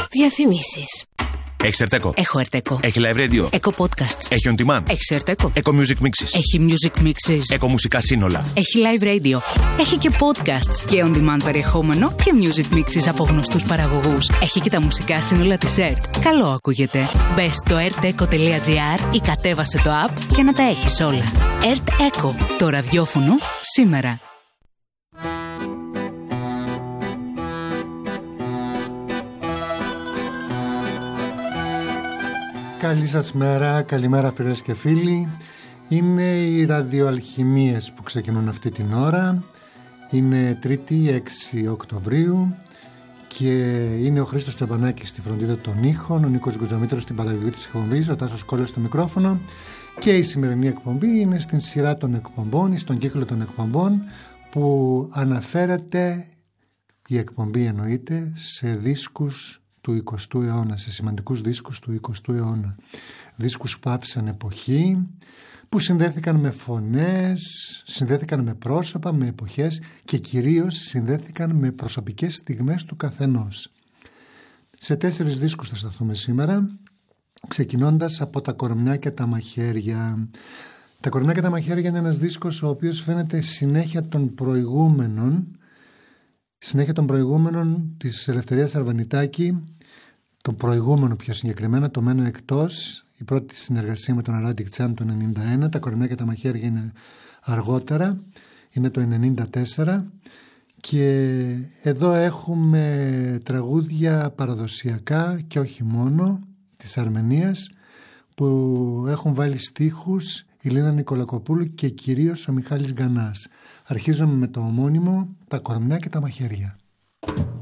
Διαφημίσεις. Έχεις Ερτέκο? Έχω Ερτέκο. Έχει live radio? Έχω podcasts. Έχει on demand? Έχει Ερτέκο. Eco music mixes? Έχει music mixes. Eco μουσικά σύνολα? Έχει live radio. Έχει και podcasts και on demand περιεχόμενο και music mixes από γνωστούς παραγωγούς. Έχει και τα μουσικά σύνολα της ΕΡΤ. Καλό ακούγεται. Μπες στο erteco.gr ή κατέβασε το app για να τα έχεις όλα. ΕΡΤ Eco. Το ραδιόφωνο σήμερα. Καλή σας μέρα, καλημέρα φίλες και φίλοι. Είναι οι ραδιοαλχημίες που ξεκινούν αυτή την ώρα. Είναι Τρίτη 6 Οκτωβρίου και είναι ο Χρήστος Τσαμπανάκης στη φροντίδα των ήχων, ο Νίκος Γκουζαμήτρος στην παραγωγή της εκπομπής, ο Τάσος Κόλλος στο μικρόφωνο, και η σημερινή εκπομπή είναι στην σειρά των εκπομπών ή στον κύκλο των εκπομπών που αναφέρεται, η εκπομπή εννοείται, σε δίσκους του 20ου αιώνα, σε σημαντικούς δίσκους του 20ου αιώνα. Δίσκους που άφησαν εποχή, που συνδέθηκαν με φωνές, συνδέθηκαν με πρόσωπα, με εποχές και κυρίως συνδέθηκαν με προσωπικές στιγμές του καθενός. Σε 4 δίσκους θα σταθούμε σήμερα, ξεκινώντας από τα κορμιά και τα μαχαίρια. Τα κορμιά και τα μαχαίρια είναι ένας δίσκος ο οποίος φαίνεται συνέχεια των προηγούμενων της Ελευθερίας Αρβανιτάκη, το προηγούμενο πιο συγκεκριμένα, το Μένω Εκτός, η πρώτη συνεργασία με τον Αράντικ Τσάν το 1991, τα κορμιά και τα μαχαίρια είναι αργότερα, είναι το 1994, και εδώ έχουμε τραγούδια παραδοσιακά και όχι μόνο της Αρμενίας που έχουν βάλει στίχους η Λίνα Νικολακοπούλου και κυρίως ο Μιχάλης Γκανάς. Αρχίζουμε με το ομώνυμο «Τα κορμιά και τα μαχαίρια».